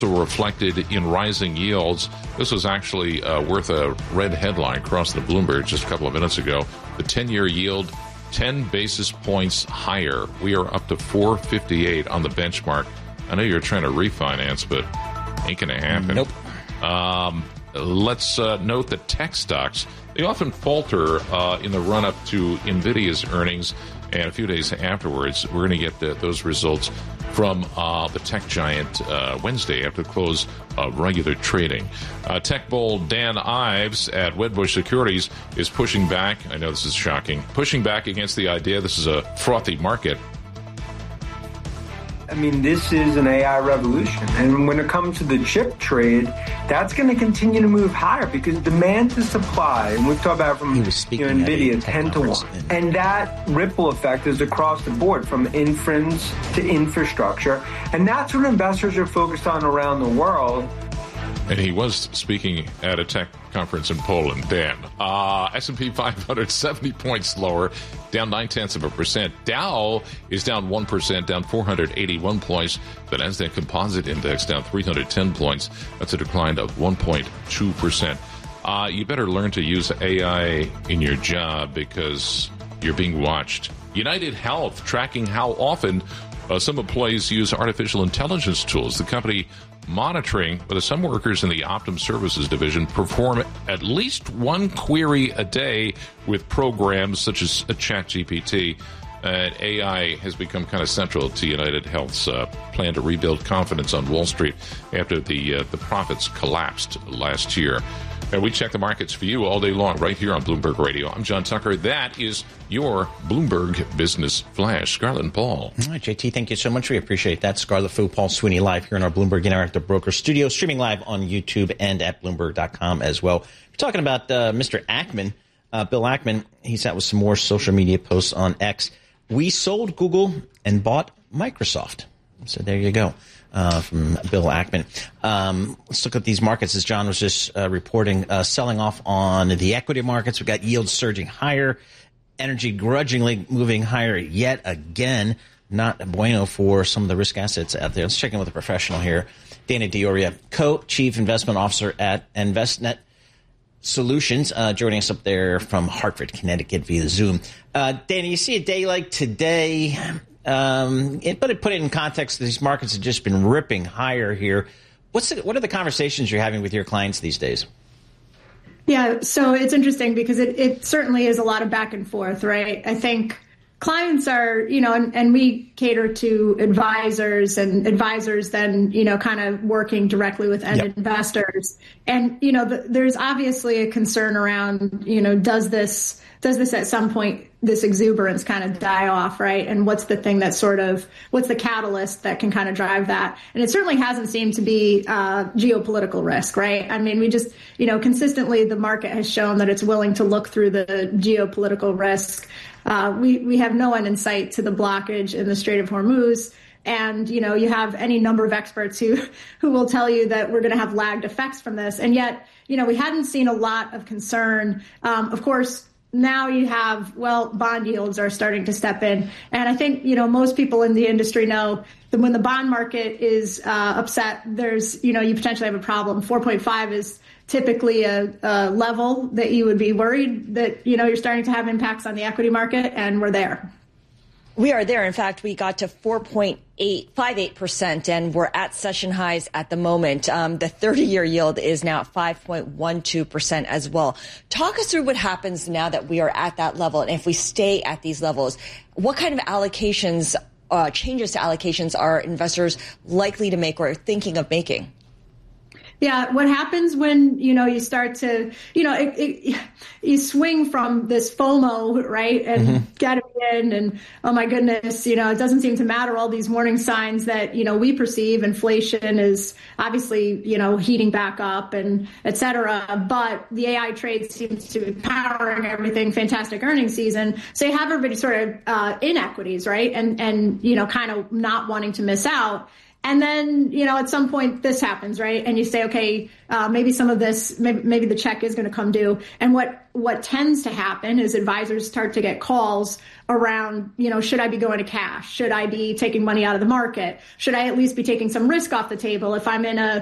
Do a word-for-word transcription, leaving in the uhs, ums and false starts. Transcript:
reflected in rising yields. This was actually uh, worth a red headline across the Bloomberg just a couple of minutes ago. The ten-year yield, ten basis points higher. We are up to four fifty-eight on the benchmark. I know you're trying to refinance, but ain't going to happen. Nope. Um, let's uh, note that tech stocks, they often falter uh, in the run-up to NVIDIA's earnings, and a few days afterwards, we're going to get the, those results from uh, the tech giant uh, Wednesday after the close of regular trading. Uh, tech bull Dan Ives at Wedbush Securities is pushing back. I know this is shocking. Pushing back against the idea this is a frothy market. I mean, this is an A I revolution. And when it comes to the chip trade, that's going to continue to move higher because demand to supply, and we've talked about from you know, NVIDIA, ten to one. And that ripple effect is across the board from inference to infrastructure. And that's what investors are focused on around the world. And he was speaking at a tech conference in Poland, Dan. Uh, S and P five hundred, seventy points lower, down nine-tenths of a percent. Dow is down one percent, down four hundred eighty-one points. The Nasdaq Composite Index down three hundred ten points. That's a decline of one point two percent. Uh, you better learn to use A I in your job because you're being watched. United Health tracking how often uh, some employees use artificial intelligence tools. The company monitoring whether some workers in the Optum Services division perform at least one query a day with programs such as ChatGPT. And A I has become kind of central to United Health's uh, plan to rebuild confidence on Wall Street after the uh, the profits collapsed last year. And we check the markets for you all day long right here on Bloomberg Radio. I'm John Tucker. That is your Bloomberg Business Flash. Scarlett and Paul. All right, J T, thank you so much. We appreciate that. Scarlett Fu, Paul Sweeney live here in our Bloomberg Interactive Broker studio, streaming live on YouTube and at Bloomberg dot com as well. We're talking about uh, Mister Ackman, uh, Bill Ackman. He's out with some more social media posts on X. We sold Google and bought Microsoft. So there you go. Uh, from Bill Ackman. Um, let's look at these markets as John was just uh, reporting, uh, selling off on the equity markets. We've got yields surging higher, energy grudgingly moving higher yet again. Not bueno for some of the risk assets out there. Let's check in with a professional here. Dana Dioria, Co-Chief Investment Officer at InvestNet Solutions, uh, joining us up there from Hartford, Connecticut via Zoom. Uh, Dana, you see a day like today, Um, it, but it put it in context, these markets have just been ripping higher here. What's the, what are the conversations you're having with your clients these days? Yeah, so it's interesting because it, it certainly is a lot of back and forth, right? I think clients are, you know, and, and we cater to advisors and advisors then, you know, kind of working directly with end yep. investors. And, you know, the, there's obviously a concern around, you know, does this, does this at some point, this exuberance kind of die off, right? And what's the thing that sort of, what's the catalyst that can kind of drive that? And it certainly hasn't seemed to be uh, geopolitical risk, right? I mean, we just, you know, consistently the market has shown that it's willing to look through the geopolitical risk. Uh, we, we have no end in sight to the blockage in the Strait of Hormuz. And, you know, you have any number of experts who, who will tell you that we're going to have lagged effects from this. And yet, you know, we hadn't seen a lot of concern. Um, of course, now you have, well, bond yields are starting to step in. And I think, you know, most people in the industry know that when the bond market is uh, upset, there's, you know, you potentially have a problem. four point five is typically a, a level that you would be worried that, you know, you're starting to have impacts on the equity market, and we're there. We are there. In fact, we got to four point eight five eight percent, and we're at session highs at the moment. Um, the thirty-year yield is now at five point one two percent as well. Talk us through what happens now that we are at that level, and if we stay at these levels, what kind of allocations, uh, changes to allocations are investors likely to make or thinking of making? Yeah, what happens when, you know, you start to, you know, it, it, you swing from this FOMO, right, and mm-hmm. get it in, and oh my goodness, you know, it doesn't seem to matter, all these warning signs that, you know, we perceive inflation is obviously, you know, heating back up and et cetera, but the A I trade seems to be powering everything, fantastic earnings season. So you have everybody sort of uh, in equities, right, and, and, you know, kind of not wanting to miss out. And then, you know, at some point this happens, right? And you say, okay, uh, maybe some of this, maybe, maybe the check is going to come due. And what, what tends to happen is advisors start to get calls around, you know, should I be going to cash? Should I be taking money out of the market? Should I at least be taking some risk off the table if I'm in a